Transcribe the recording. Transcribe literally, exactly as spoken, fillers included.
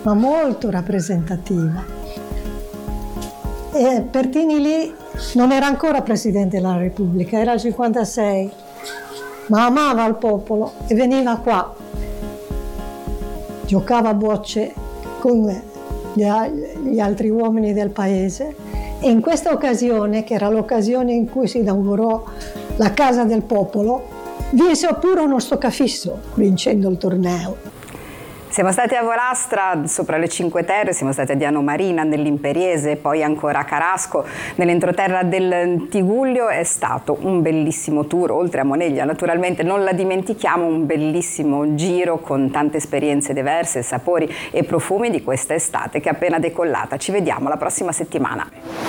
ma molto rappresentativa. E Pertini lì non era ancora Presidente della Repubblica, era il cinquantasei, ma amava il popolo e veniva qua. Giocava a bocce con gli altri uomini del paese e in questa occasione, che era l'occasione in cui si inaugurò la Casa del Popolo, vinse pure uno stoccafisso vincendo il torneo. Siamo stati a Volastra, sopra le Cinque Terre, siamo stati a Diano Marina, nell'Imperiese, poi ancora a Carasco, nell'entroterra del Tigullio. È stato un bellissimo tour, oltre a Moneglia naturalmente, non la dimentichiamo, un bellissimo giro con tante esperienze diverse, sapori e profumi di questa estate che è appena decollata. Ci vediamo la prossima settimana.